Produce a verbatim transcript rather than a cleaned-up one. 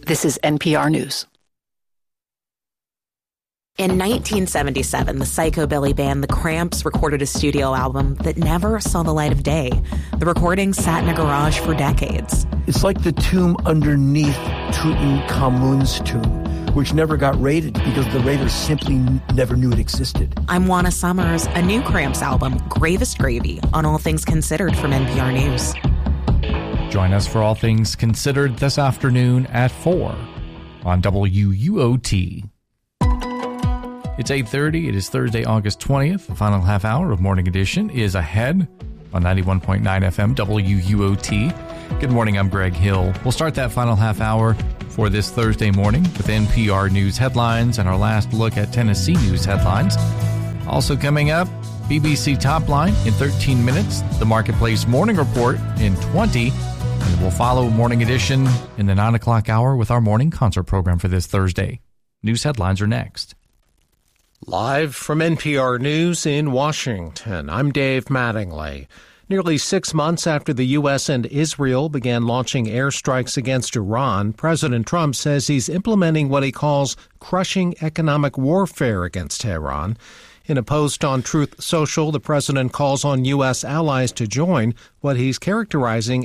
This is N P R News. In nineteen seventy-seven, the psychobilly band The Cramps recorded a studio album that never saw the light of day. The recording sat in a garage for decades. It's like the tomb underneath Tutankhamun's tomb, which never got raided because the raiders simply n- never knew it existed. I'm Juana Summers. A new Cramps album, Gravest Gravy, on All Things Considered from N P R News. Join us for All Things Considered this afternoon at four on W U O T. It's eight thirty. It is Thursday, August twentieth. The final half hour of Morning Edition is ahead on ninety-one point nine F M W U O T. Good morning, I'm Greg Hill. We'll start that final half hour for this Thursday morning with N P R News headlines and our last look at Tennessee news headlines. Also coming up, B B C Top Line in thirteen minutes, the Marketplace Morning Report in twenty, and we'll follow Morning Edition in the nine o'clock hour with our morning concert program for this Thursday. News headlines are next. Live from N P R News in Washington, I'm Dave Mattingly. Nearly six months after the U S and Israel began launching airstrikes against Iran, President Trump says he's implementing what he calls crushing economic warfare against Tehran. In a post on Truth Social, the president calls on U S allies to join what he's characterizing